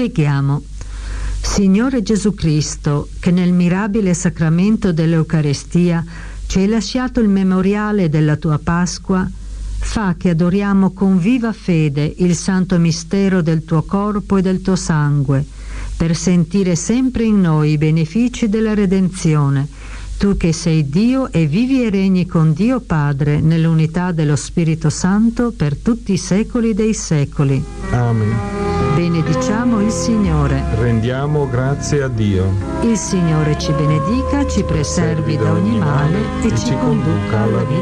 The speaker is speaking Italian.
Preghiamo. Signore Gesù Cristo, che nel mirabile sacramento dell'Eucarestia ci hai lasciato il memoriale della tua Pasqua, fa che adoriamo con viva fede il santo mistero del tuo corpo e del tuo sangue, per sentire sempre in noi i benefici della redenzione, tu che sei Dio e vivi e regni con Dio Padre nell'unità dello Spirito Santo per tutti i secoli dei secoli. Amen. Benediciamo il Signore. Rendiamo grazie a Dio. Il Signore ci benedica, ci preservi da ogni male e ci conduca alla vita